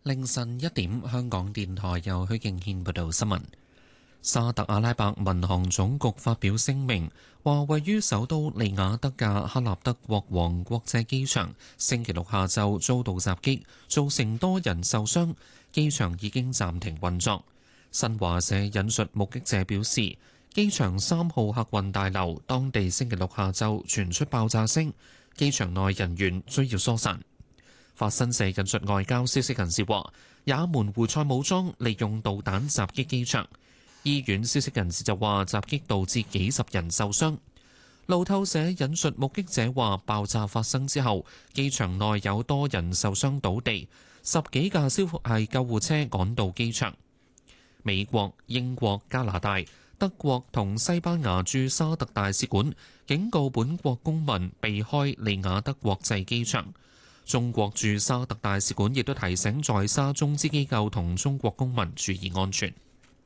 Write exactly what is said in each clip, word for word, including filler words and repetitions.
凌晨一點，香港電台由許敬軒報道新聞。沙特阿拉伯民航總局發表聲明，話位於首都利雅得嘅克納德國王國際機場星期六下晝遭到襲擊，造成多人受傷，機場已經暫停運作。新華社引述目擊者表示，機場三號客運大樓當地星期六下晝傳出爆炸聲，機場內人員需要疏散。法新社引述外交消息人士話，也門胡塞武裝利用導彈襲擊機場。醫院消息人士就話，襲擊導致幾十人受傷。路透社引述目擊者話，爆炸發生之後，機場內有多人受傷倒地，十幾架消防係救護車趕到機場。美國、英國、加拿大、德國同西班牙駐沙特大使館警告本國公民避開利雅得國際機場。中國駐沙特大使館亦都提醒在沙中資機構同中國公民注意安全。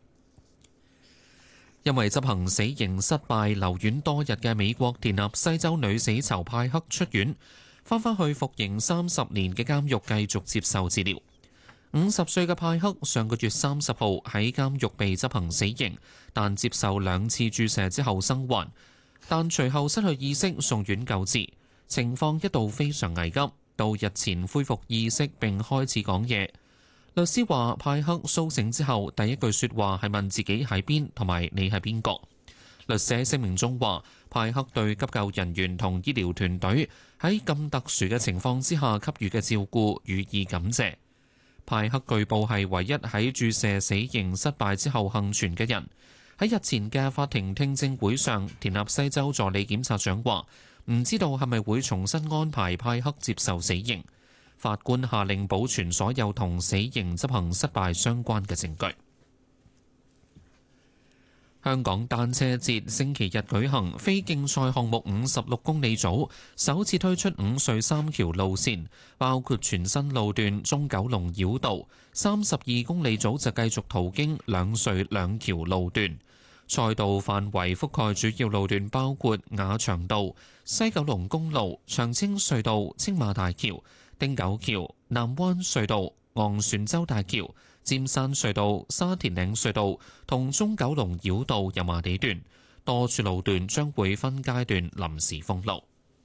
因為執行死刑失敗留院多日嘅美國田納西州女死囚派克出院，翻返去服刑三十年嘅監獄繼續接受治療。五十歲嘅派克上個月三十號喺監獄被執行死刑，但接受兩次注射之後生還，但隨後失去意識送院救治，情況一度非常危急。到日前恢復意識並開始講嘢。律師話派克甦醒之後第一句說話係問自己喺邊同埋你係邊個。律師聲明中話，派克對急救人員同醫療團隊喺咁特殊嘅情況之下給予嘅照顧予以感謝。派克據報係唯一喺注射死刑失敗之後幸存嘅人。喺日前嘅法庭聽證會上，田納西州助理檢察長話唔知道係咪會重新安排派克接受死刑。法官下令保存所有同死刑執行失敗相關嘅證據。香港單車節星期日舉行，非競賽項目五十六公里組首次推出五隧三橋路線，包括全新路段中九龍繞道；三十二公里組就繼續途經兩隧兩橋路段。賽道範圍覆蓋主要路段包括雅翔道、西九龍公路、長青隧道、青馬大橋、汀九橋、南灣隧道、昂船洲大橋、尖山隧道、沙田嶺隧道同中九龍繞道油麻地段，多處路段將會分階段臨時封路。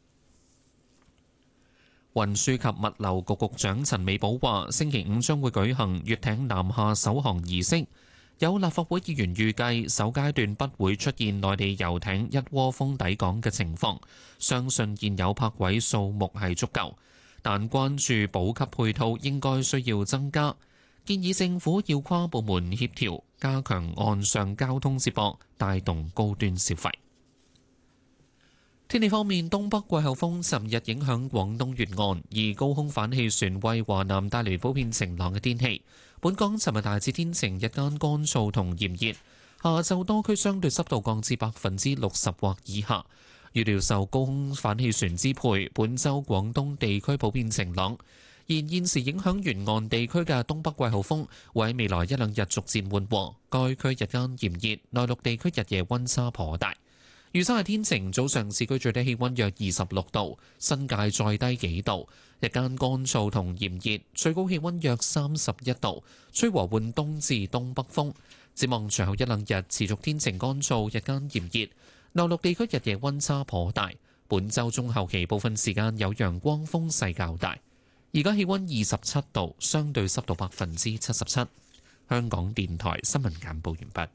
運輸及物流局局長陳美寶話，星期五將會舉行粵艇南下首航儀式。有立法會議員預計首階段不會出現內地遊艇一窩蜂抵港嘅情況，相信現有泊位數目係足夠，但關注補給配套應該需要增加，建議政府要跨部門協調，加強岸上交通接駁，帶動高端消費。天氣方面，東北季候風尋日影響廣東沿岸，而高空反氣旋為華南帶嚟普遍晴朗嘅天氣。本港尋日大致天晴，日間乾燥同炎熱，下晝多區相對濕度降至百分之六十或以下。預料受高空反氣旋支配，本週廣東地區普遍晴朗。而現時影響沿岸地區嘅東北季候風會喺未來一兩日逐漸緩和，該區日間炎熱，內陸地區日夜溫差頗大。預測係天晴，早上市區最低氣溫約二十六度，新界再低幾度。日間乾燥同炎熱，最高氣溫約三十一度，吹和緩東至東北風。展望隨後一兩日持續天晴乾燥，日間炎熱，內陸地區日夜溫差頗大。本週中後期部分時間有陽光，風勢較大。而家氣溫二十七度，相對濕度百分之七十七。香港電台新聞簡報完畢。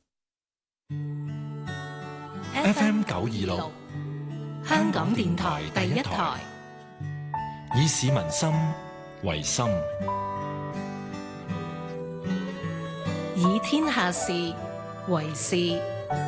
F M 九二六，香港電台第一台，以市民心為心， 以天下事為事。